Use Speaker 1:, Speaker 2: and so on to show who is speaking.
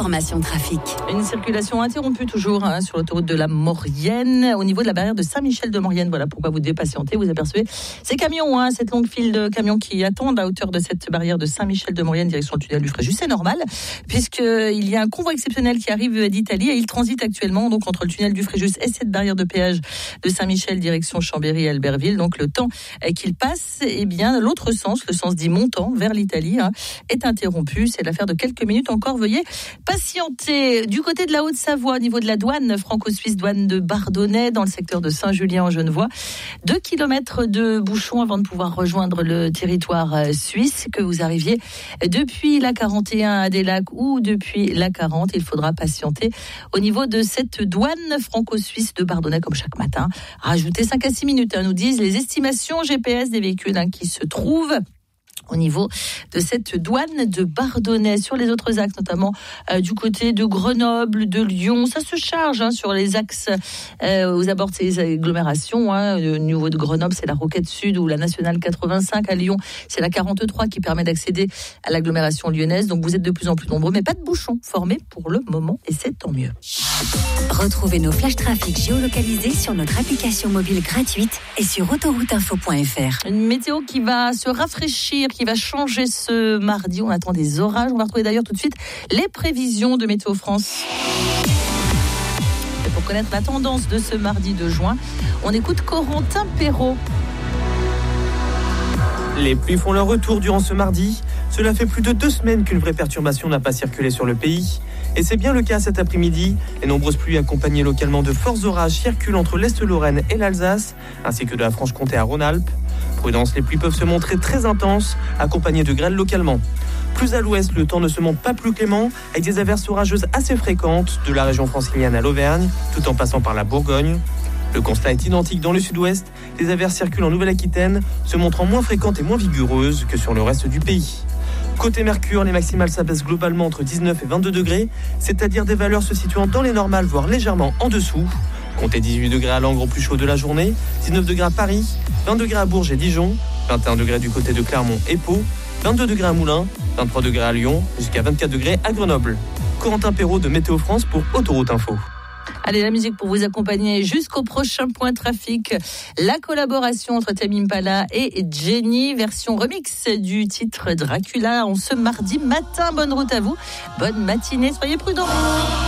Speaker 1: l'information trafic.
Speaker 2: Une circulation interrompue toujours sur l'autoroute de la Maurienne, au niveau de la barrière de Saint-Michel-de-Maurienne. Voilà pourquoi vous devez patienter. Vous apercevez ces camions, cette longue file de camions qui attendent à hauteur de cette barrière de Saint-Michel-de-Maurienne, direction le tunnel du Fréjus. C'est normal, puisqu'il y a un convoi exceptionnel qui arrive d'Italie et il transite actuellement donc entre le tunnel du Fréjus et cette barrière de péage de Saint-Michel, direction Chambéry et Albertville. Donc le temps qu'il passe, l'autre sens, le sens dit montant vers l'Italie, est interrompu. C'est l'affaire de quelques minutes encore. Veuillez patienter. Du côté de la Haute-Savoie, au niveau de la douane franco-suisse, douane de Bardonnay, dans le secteur de Saint-Julien-en-Genevois, 2 kilomètres de bouchons avant de pouvoir rejoindre le territoire suisse. Que vous arriviez depuis la 41 à Des-Lacs ou depuis la 40, il faudra patienter au niveau de cette douane franco-suisse de Bardonnay, comme chaque matin. Rajoutez 5 à 6 minutes, nous disent les estimations GPS des véhicules qui se trouvent au niveau de cette douane de Bardonnay. Sur les autres axes, notamment du côté de Grenoble, de Lyon, ça se charge sur les axes aux abords de ces agglomérations. Au niveau de Grenoble, c'est la Roquette Sud ou la Nationale 85. À Lyon, c'est la 43 qui permet d'accéder à l'agglomération lyonnaise. Donc vous êtes de plus en plus nombreux, mais pas de bouchons formés pour le moment, et c'est tant mieux.
Speaker 1: Retrouvez nos flashs trafic géolocalisés sur notre application mobile gratuite et sur autorouteinfo.fr.
Speaker 2: Une météo qui va se rafraîchir, qui va changer ce mardi. On attend des orages. On va retrouver d'ailleurs tout de suite les prévisions de Météo France. Et pour connaître la tendance de ce mardi de juin, on écoute Corentin Perrault.
Speaker 3: Les pluies font leur retour durant ce mardi. Cela fait plus de 2 semaines qu'une vraie perturbation n'a pas circulé sur le pays. Et c'est bien le cas cet après-midi. Les nombreuses pluies accompagnées localement de forts orages circulent entre l'Est-Lorraine et l'Alsace, ainsi que de la Franche-Comté à Rhône-Alpes. Prudence, les pluies peuvent se montrer très intenses, accompagnées de grêle localement. Plus à l'ouest, le temps ne se montre pas plus clément, avec des averses orageuses assez fréquentes, de la région francilienne à l'Auvergne, tout en passant par la Bourgogne. Le constat est identique dans le sud-ouest. Les averses circulent en Nouvelle-Aquitaine, se montrant moins fréquentes et moins vigoureuses que sur le reste du pays. Côté Mercure, les maximales s'abaissent globalement entre 19 et 22 degrés, c'est-à-dire des valeurs se situant dans les normales, voire légèrement en dessous. Comptez 18 degrés à Langres au plus chaud de la journée, 19 degrés à Paris, 20 degrés à Bourges et Dijon, 21 degrés du côté de Clermont et Pau, 22 degrés à Moulins, 23 degrés à Lyon, jusqu'à 24 degrés à Grenoble. Corentin Perrault de Météo France pour Autoroute Info.
Speaker 2: Allez, la musique pour vous accompagner jusqu'au prochain point trafic. La collaboration entre Tame Impala et Jenny, version remix du titre Dracula en ce mardi matin. Bonne route à vous, bonne matinée, soyez prudents.